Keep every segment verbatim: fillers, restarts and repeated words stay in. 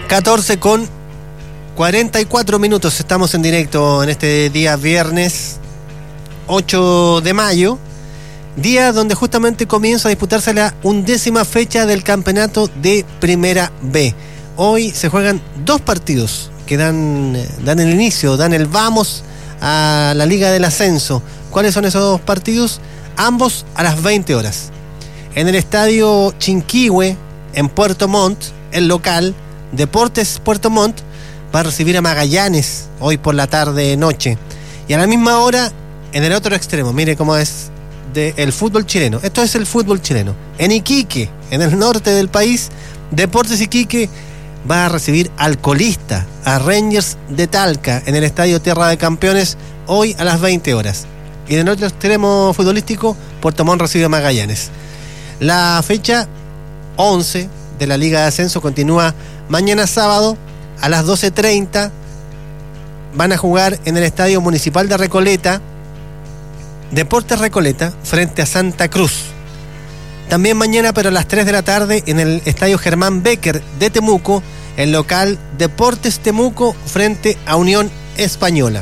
catorce con cuarenta y cuatro minutos. Estamos en directo en este día viernes ocho de mayo, día donde justamente comienza a disputarse la undécima fecha del campeonato de Primera B. Hoy se juegan dos partidos que dan, dan el inicio, dan el vamos a la Liga del Ascenso. ¿Cuáles son esos dos partidos? Ambos a las veinte horas. En el estadio Chinquihue, en Puerto Montt, el local Deportes Puerto Montt va a recibir a Magallanes hoy por la tarde-noche. Y a la misma hora, en el otro extremo, mire cómo es de el fútbol chileno. Esto es el fútbol chileno. En Iquique, en el norte del país, Deportes Iquique va a recibir al colista, a Rangers de Talca, en el estadio Tierra de Campeones, hoy a las veinte horas. Y en el otro extremo futbolístico, Puerto Montt recibe a Magallanes. La fecha once de la Liga de Ascenso continúa mañana sábado a las doce treinta. Van a jugar en el Estadio Municipal de Recoleta, Deportes Recoleta, frente a Santa Cruz. También mañana, pero a las tres de la tarde, en el Estadio Germán Becker de Temuco, el local Deportes Temuco frente a Unión Española.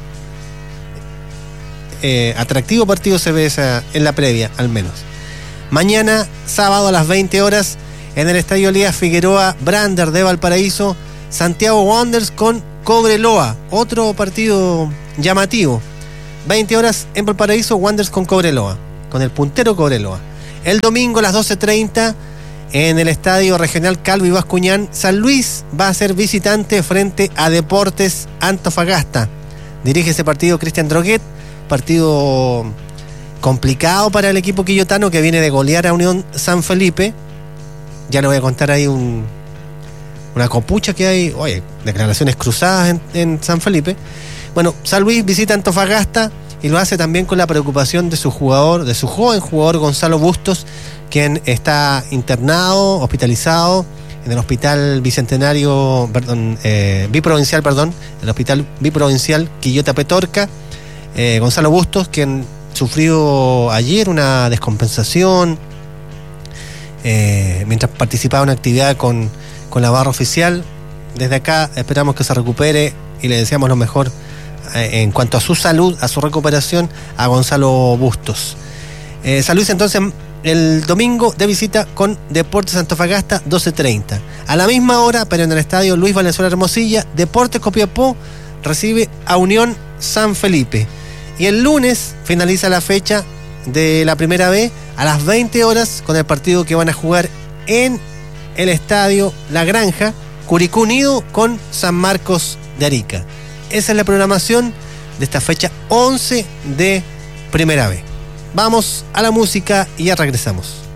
Eh, atractivo partido se ve esa, en la previa, al menos. Mañana, sábado a las veinte horas, en el Estadio Elías Figueroa Brander de Valparaíso, Santiago Wanderers con Cobreloa, otro partido llamativo. veinte horas en Valparaíso, Wanderers con Cobreloa, con el puntero Cobreloa. El domingo a las doce treinta, en el Estadio Regional Calvi Bascuñán, San Luis va a ser visitante frente a Deportes Antofagasta. Dirige ese partido Cristian Droguet, partido complicado para el equipo quillotano que viene de golear a Unión San Felipe. Ya le voy a contar ahí un, una copucha que hay, oye, declaraciones cruzadas en, en San Felipe. Bueno, San Luis visita Antofagasta y lo hace también con la preocupación de su jugador, de su joven jugador Gonzalo Bustos, quien está internado, hospitalizado en el Hospital Bicentenario, perdón, eh, Biprovincial, perdón, el Hospital Biprovincial Quillota Petorca. Eh, Gonzalo Bustos, quien sufrió ayer una descompensación eh, mientras participaba en una actividad con, con la barra oficial. Desde acá esperamos que se recupere y le deseamos lo mejor eh, en cuanto a su salud, a su recuperación, a Gonzalo Bustos. Eh, San Luis entonces el domingo de visita con Deportes Antofagasta, doce treinta. A la misma hora, pero en el estadio Luis Valenzuela Hermosilla, Deportes Copiapó recibe a Unión San Felipe. Y el lunes finaliza la fecha de la Primera B a las veinte horas con el partido que van a jugar en el estadio La Granja, Curicó Unido con San Marcos de Arica. Esa es la programación de esta fecha once de Primera B. Vamos a la música y ya regresamos.